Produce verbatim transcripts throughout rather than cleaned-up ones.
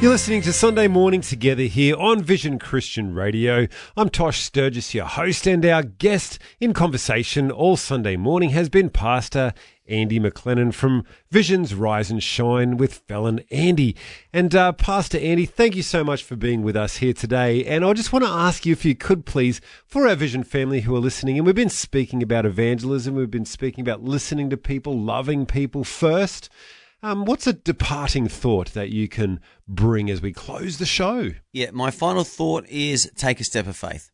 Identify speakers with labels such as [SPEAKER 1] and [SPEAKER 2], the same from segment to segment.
[SPEAKER 1] You're listening to Sunday Morning Together here on Vision Christian Radio. I'm Tosh Sturgis, your host, and our guest in conversation all Sunday morning has been Pastor Andy McLennan from Vision's Rise and Shine with Fallon Andy. And uh, Pastor Andy, thank you so much for being with us here today. And I just want to ask you if you could please, for our Vision family who are listening, and we've been speaking about evangelism, we've been speaking about listening to people, loving people first. Um, what's a departing thought that you can bring as we close the show?
[SPEAKER 2] Yeah, my final thought is take a step of faith.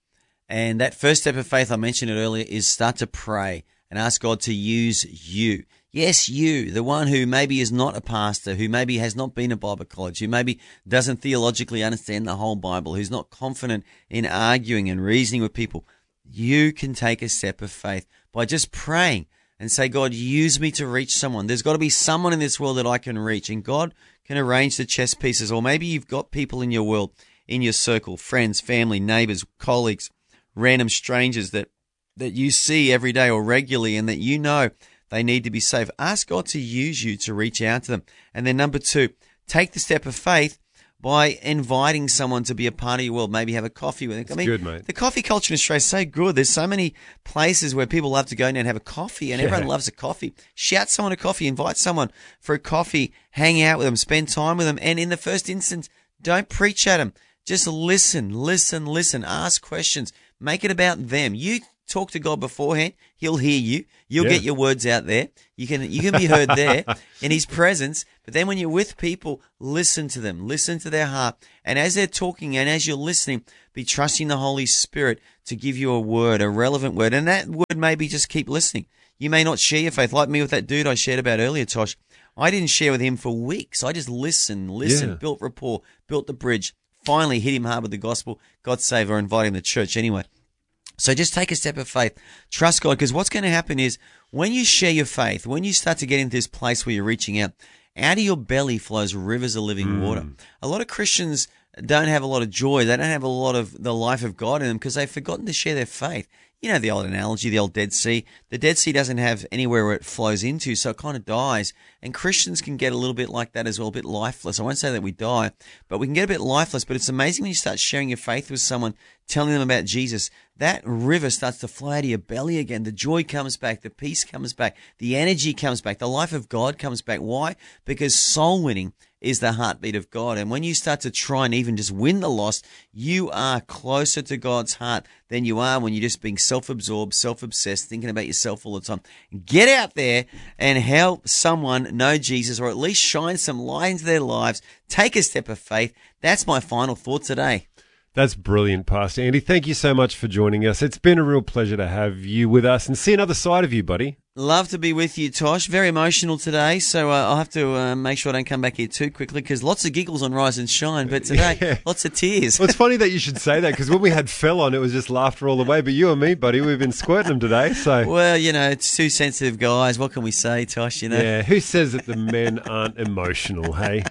[SPEAKER 2] And that first step of faith, I mentioned it earlier, is start to pray and ask God to use you. Yes, you, the one who maybe is not a pastor, who maybe has not been at Bible college, who maybe doesn't theologically understand the whole Bible, who's not confident in arguing and reasoning with people. You can take a step of faith by just praying and say, God, use me to reach someone. There's got to be someone in this world that I can reach. And God can arrange the chess pieces. Or maybe you've got people in your world, in your circle, friends, family, neighbors, colleagues, random strangers that, that you see every day or regularly and that you know they need to be saved. Ask God to use you to reach out to them. And then number two, take the step of faith by inviting someone to be a part of your world, maybe have a coffee with them.
[SPEAKER 1] That's
[SPEAKER 2] I mean,
[SPEAKER 1] good, mate.
[SPEAKER 2] The coffee culture in Australia is so good. There's so many places where people love to go now and have a coffee, and
[SPEAKER 1] Yeah.
[SPEAKER 2] everyone loves a coffee. Shout someone a coffee, invite someone for a coffee, hang out with them, spend time with them. And in the first instance, don't preach at them. Just listen, listen, listen, ask questions. Make it about them. You talk to God beforehand. He'll hear you. You'll
[SPEAKER 1] Yeah.
[SPEAKER 2] get your words out there. You can you can be heard there in His presence. But then when you're with people, listen to them. Listen to their heart. And as they're talking and as you're listening, be trusting the Holy Spirit to give you a word, a relevant word. And that word maybe just keep listening. You may not share your faith. Like me with that dude I shared about earlier, Tosh. I didn't share with him for weeks. I just listened, listened,
[SPEAKER 1] Yeah.
[SPEAKER 2] built rapport, built the bridge, finally hit him hard with the gospel, got saved, or invited him to church anyway. So just take a step of faith. Trust God, because what's going to happen is when you share your faith, when you start to get into this place where you're reaching out, out of your belly flows rivers of living
[SPEAKER 1] Mm.
[SPEAKER 2] water. A lot of Christians don't have a lot of joy. They don't have a lot of the life of God in them because they've forgotten to share their faith. You know the old analogy, the old Dead Sea. The Dead Sea doesn't have anywhere where it flows into, so it kind of dies. And Christians can get a little bit like that as well, a bit lifeless. I won't say that we die, but we can get a bit lifeless. But it's amazing when you start sharing your faith with someone, telling them about Jesus, that river starts to flow out of your belly again. The joy comes back, the peace comes back, the energy comes back, the life of God comes back. Why? Because soul winning is the heartbeat of God. And when you start to try and even just win the lost, you are closer to God's heart than you are when you're just being self-absorbed, self-obsessed, thinking about yourself all the time. Get out there and help someone know Jesus, or at least shine some light into their lives. Take a step of faith. That's my final thought today.
[SPEAKER 1] That's brilliant, Pastor Andy. Thank you so much for joining us. It's been a real pleasure to have you with us and see another side of you, buddy.
[SPEAKER 2] Love to be with you, Tosh. Very emotional today, so uh, I'll have to uh, make sure I don't come back here too quickly because lots of giggles on Rise and Shine, but today,
[SPEAKER 1] Yeah.
[SPEAKER 2] lots of tears.
[SPEAKER 1] Well, it's funny that you should say that because when we had Phil on, it was just laughter all the way. But you and me, buddy, we've been squirting them today. So,
[SPEAKER 2] Well, you know, it's two sensitive guys. What can we say, Tosh, you know?
[SPEAKER 1] yeah, who says that the men aren't emotional, hey?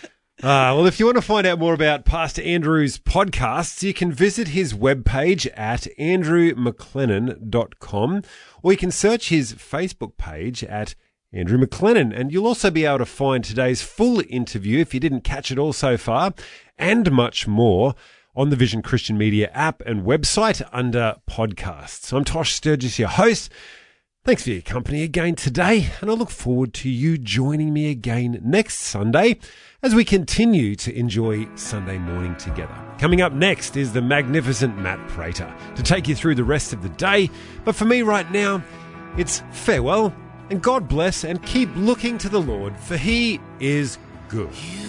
[SPEAKER 1] Uh, well, if you want to find out more about Pastor Andrew's podcasts, you can visit his webpage at andrew mclennan dot com, or you can search his Facebook page at Andrew McLennan, and you'll also be able to find today's full interview, if you didn't catch it all so far, and much more on the Vision Christian Media app and website under podcasts. I'm Tosh Sturgis, your host. Thanks for your company again today, and I look forward to you joining me again next Sunday as we continue to enjoy Sunday morning together. Coming up next is the magnificent Matt Prater to take you through the rest of the day. But for me right now, it's farewell and God bless, and keep looking to the Lord, for He is good.